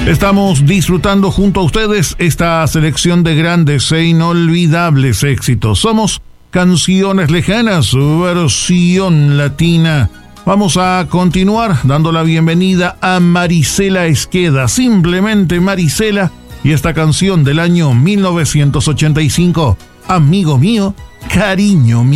Estamos disfrutando junto a ustedes esta selección de grandes e inolvidables éxitos. Somos Canciones Lejanas, versión latina. Vamos a continuar dando la bienvenida a Marisela Esqueda, simplemente Marisela, y esta canción del año 1985, Amigo Mío, Cariño Mío.